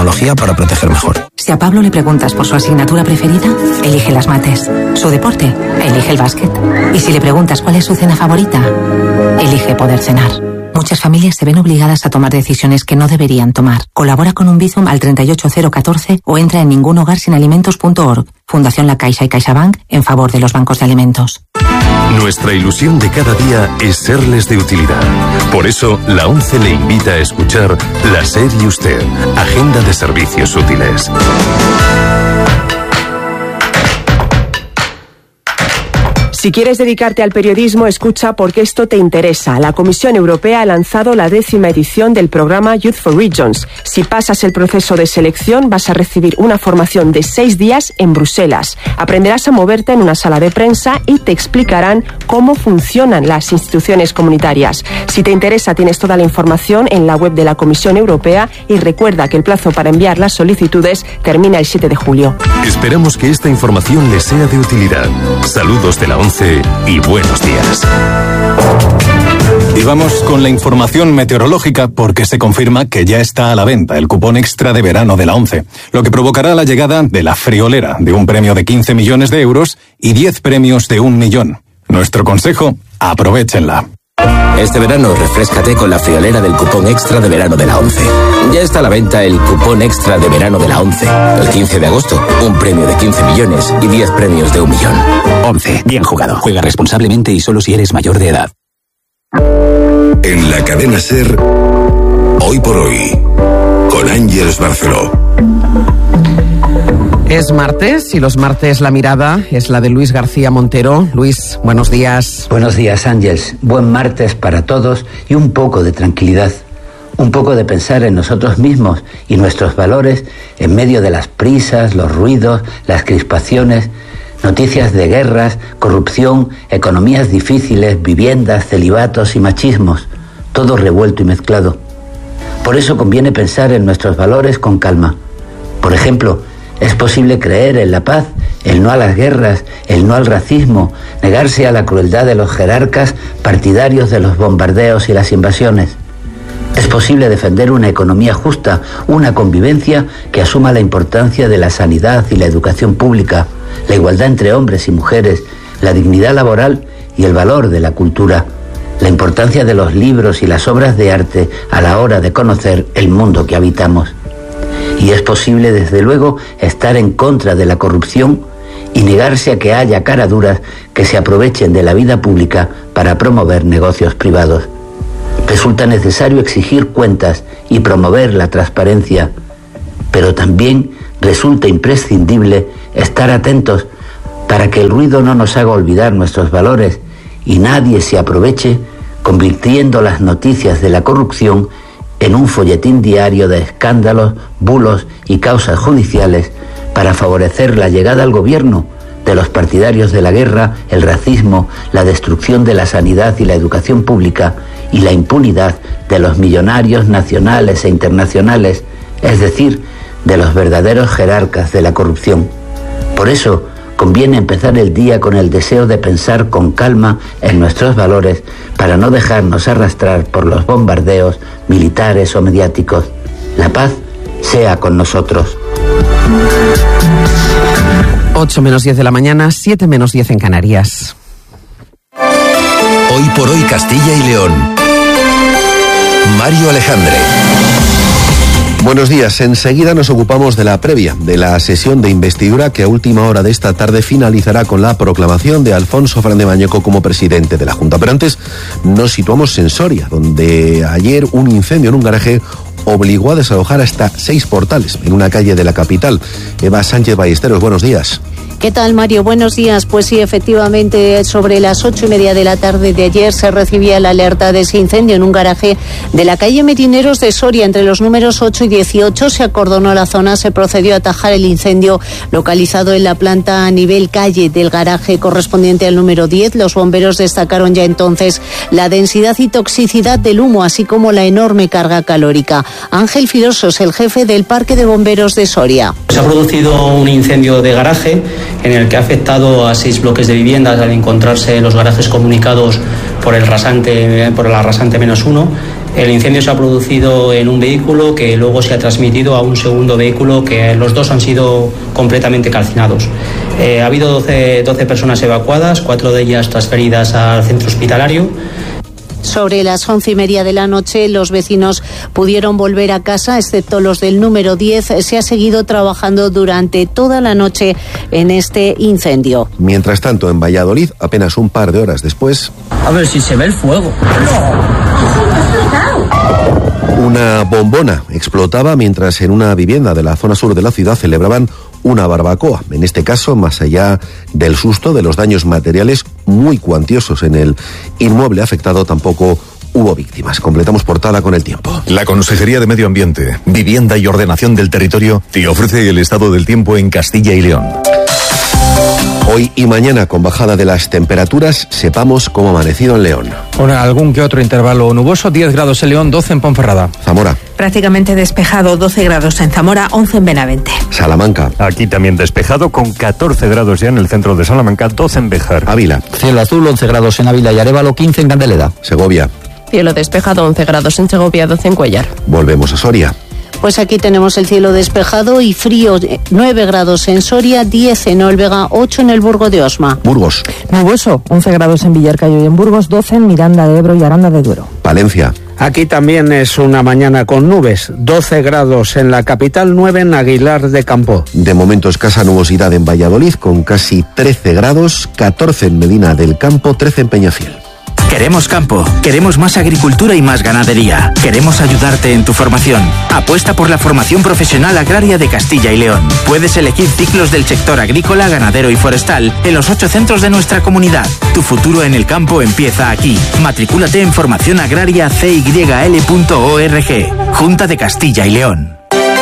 tecnología para proteger mejor. Si a Pablo le preguntas por su asignatura preferida, elige las mates. Su deporte, elige el básquet. Y si le preguntas cuál es su cena favorita, elige poder cenar. Muchas familias se ven obligadas a tomar decisiones que no deberían tomar. Colabora con un Bizum al 38014 o entra en ningunhogarsinalimentos.org. Fundación La Caixa y CaixaBank en favor de los bancos de alimentos. Nuestra ilusión de cada día es serles de utilidad. Por eso, la ONCE le invita a escuchar La SER y Usted, Agenda de Servicios Útiles. Si quieres dedicarte al periodismo, escucha porque esto te interesa. La Comisión Europea ha lanzado la 10ª edición del programa Youth for Regions. Si pasas el proceso de selección, vas a recibir una formación de 6 días en Bruselas. Aprenderás a moverte en una sala de prensa y te explicarán cómo funcionan las instituciones comunitarias. Si te interesa, tienes toda la información en la web de la Comisión Europea y recuerda que el plazo para enviar las solicitudes termina el 7 de julio. Esperamos que esta información les sea de utilidad. Saludos de la ONCE y buenos días. Y vamos con la información meteorológica porque se confirma que ya está a la venta el cupón extra de verano de la ONCE, lo que provocará la llegada de la friolera de un premio de 15 millones de euros y 10 premios de 1 millón. Nuestro consejo, aprovéchenla. Este verano refréscate con la friolera del cupón extra de verano de la ONCE. Ya está a la venta el cupón extra de verano de la ONCE. El 15 de agosto, un premio de 15 millones y 10 premios de 1 millón. ONCE, bien jugado. Juega responsablemente y solo si eres mayor de edad. En la cadena SER, Hoy por Hoy, con Ángeles Barceló. Es martes y los martes la mirada es la de Luis García Montero. Luis, buenos días. Buenos días, Ángeles. Buen martes para todos y un poco de tranquilidad. Un poco de pensar en nosotros mismos y nuestros valores en medio de las prisas, los ruidos, las crispaciones, noticias de guerras, corrupción, economías difíciles, viviendas, celibatos y machismos. Todo revuelto y mezclado. Por eso conviene pensar en nuestros valores con calma. Por ejemplo, es posible creer en la paz, el no a las guerras, el no al racismo, negarse a la crueldad de los jerarcas partidarios de los bombardeos y las invasiones. Es posible defender una economía justa, una convivencia que asuma la importancia de la sanidad y la educación pública, la igualdad entre hombres y mujeres, la dignidad laboral y el valor de la cultura, la importancia de los libros y las obras de arte a la hora de conocer el mundo que habitamos. Y es posible, desde luego, estar en contra de la corrupción y negarse a que haya caraduras que se aprovechen de la vida pública para promover negocios privados. Resulta necesario exigir cuentas y promover la transparencia, pero también resulta imprescindible estar atentos para que el ruido no nos haga olvidar nuestros valores y nadie se aproveche convirtiendo las noticias de la corrupción en un folletín diario de escándalos, bulos y causas judiciales para favorecer la llegada al gobierno de los partidarios de la guerra, el racismo, la destrucción de la sanidad y la educación pública y la impunidad de los millonarios nacionales e internacionales, es decir, de los verdaderos jerarcas de la corrupción. Por eso, conviene empezar el día con el deseo de pensar con calma en nuestros valores para no dejarnos arrastrar por los bombardeos militares o mediáticos. La paz sea con nosotros. 8 menos 10 de la mañana, 7 menos 10 en Canarias. Hoy por Hoy Castilla y León. Mario Alejandre. Buenos días. Enseguida nos ocupamos de la previa de la sesión de investidura que a última hora de esta tarde finalizará con la proclamación de Alfonso Fernández Mañueco como presidente de la Junta. Pero antes nos situamos en Soria, donde ayer un incendio en un garaje obligó a desalojar hasta 6 portales en una calle de la capital. Eva Sánchez Ballesteros, buenos días. ¿Qué tal, Mario? Buenos días. Pues sí, efectivamente, sobre las 8:30 de la tarde de ayer se recibía la alerta de ese incendio en un garaje de la calle Merineros de Soria. Entre los números 8 y 18 se acordonó la zona, se procedió a atajar el incendio localizado en la planta a nivel calle del garaje correspondiente al número 10. Los bomberos destacaron ya entonces la densidad y toxicidad del humo, así como la enorme carga calórica. Ángel Firosos, el jefe del Parque de Bomberos de Soria. Se ha producido un incendio de garaje en el que ha afectado a 6 bloques de viviendas al encontrarse los garajes comunicados por la rasante -1. El incendio se ha producido en un vehículo que luego se ha transmitido a un segundo vehículo, que los dos han sido completamente calcinados. Ha habido 12 personas evacuadas, 4 de ellas transferidas al centro hospitalario. Sobre las 11:30 de la noche, los vecinos pudieron volver a casa, excepto los del número 10. Se ha seguido trabajando durante toda la noche en este incendio. Mientras tanto, en Valladolid, apenas un par de horas después... A ver si se ve el fuego. Una bombona explotaba mientras en una vivienda de la zona sur de la ciudad celebraban una barbacoa. En este caso, más allá del susto de los daños materiales muy cuantiosos en el inmueble afectado, tampoco hubo víctimas. Completamos portada con El Tiempo. La Consejería de Medio Ambiente, Vivienda y Ordenación del Territorio te ofrece el estado del tiempo en Castilla y León. Hoy y mañana, con bajada de las temperaturas, sepamos cómo ha amanecido en León. Con algún que otro intervalo nuboso, 10 grados en León, 12 en Ponferrada. Zamora. Prácticamente despejado, 12 grados en Zamora, 11 en Benavente. Salamanca. Aquí también despejado, con 14 grados ya en el centro de Salamanca, 12 en Béjar. Ávila. Cielo azul, 11 grados en Ávila y Arévalo, 15 en Candeleda. Segovia. Cielo despejado, 11 grados en Segovia, 12 en Cuéllar. Volvemos a Soria. Pues aquí tenemos el cielo despejado y frío, 9 grados en Soria, 10 en Olvega, 8 en el Burgo de Osma. Burgos. Nuboso, 11 grados en Villarcayo y en Burgos, 12 en Miranda de Ebro y Aranda de Duero. Palencia. Aquí también es una mañana con nubes, 12 grados en la capital, 9 en Aguilar de Campo. De momento escasa nubosidad en Valladolid, con casi 13 grados, 14 en Medina del Campo, 13 en Peñafiel. Queremos campo, queremos más agricultura y más ganadería. Queremos ayudarte en tu formación. Apuesta por la formación profesional agraria de Castilla y León. Puedes elegir ciclos del sector agrícola, ganadero y forestal en los 8 centros de nuestra comunidad. Tu futuro en el campo empieza aquí. Matricúlate en formacionagrariacyl.org. Junta de Castilla y León.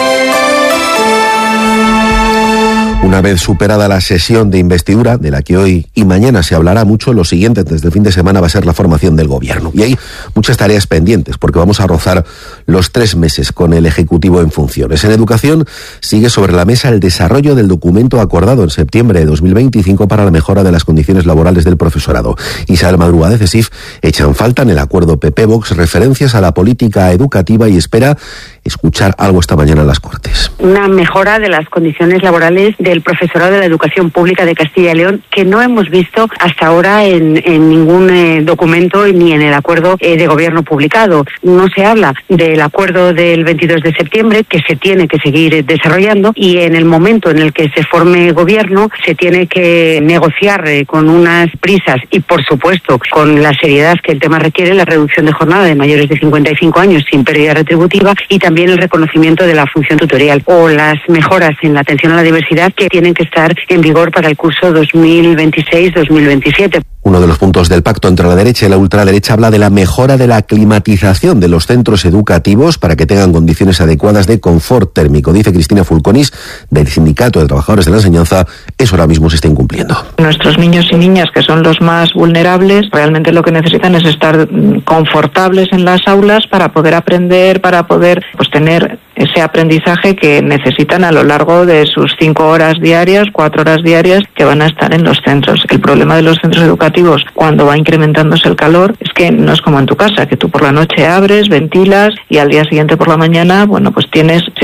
Una vez superada la sesión de investidura, de la que hoy y mañana se hablará mucho, lo siguiente desde el fin de semana va a ser la formación del gobierno. Y hay muchas tareas pendientes, porque vamos a rozar los 3 meses con el Ejecutivo en funciones. En educación sigue sobre la mesa el desarrollo del documento acordado en septiembre de 2025 para la mejora de las condiciones laborales del profesorado. Isabel Madruga de CESIF echa en falta en el acuerdo PP-Vox referencias a la política educativa y espera escuchar algo esta mañana en las Cortes. Una mejora de las condiciones laborales del profesorado de la educación pública de Castilla y León que no hemos visto hasta ahora en ningún documento ni en el acuerdo de gobierno publicado. No se habla del acuerdo del 22 de septiembre que se tiene que seguir desarrollando y en el momento en el que se forme gobierno se tiene que negociar con unas prisas y por supuesto con la seriedad que el tema requiere la reducción de jornada de mayores de 55 años sin pérdida retributiva y también el reconocimiento de la función tutorial o las mejoras en la atención a la diversidad que tienen que estar en vigor para el curso 2026-2027. Uno de los puntos del pacto entre la derecha y la ultraderecha habla de la mejora de la climatización de los centros educativos para que tengan condiciones adecuadas de confort térmico. Dice Cristina Fulconis, del Sindicato de Trabajadores de la Enseñanza, eso ahora mismo se está incumpliendo. Nuestros niños y niñas, que son los más vulnerables, realmente lo que necesitan es estar confortables en las aulas para poder aprender, para poder tener ese aprendizaje que necesitan a lo largo de sus 5 horas diarias, 4 horas diarias que van a estar en los centros. El problema de los centros educativos cuando va incrementándose el calor es que no es como en tu casa, que tú por la noche abres, ventilas y al día siguiente por la mañana, pues tienes